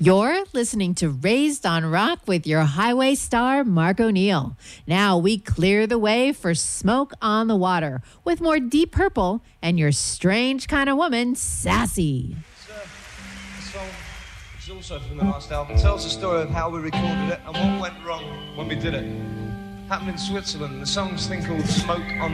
You're listening to Raised on Rock with your highway star, Mark O'Neill. Now we clear the way for Smoke on the Water with more Deep Purple and your strange kind of woman, Sassy. The song is also from the last album. It tells the story of how we recorded it and what went wrong when we did it. Happened in Switzerland. The song's thing called Smoke on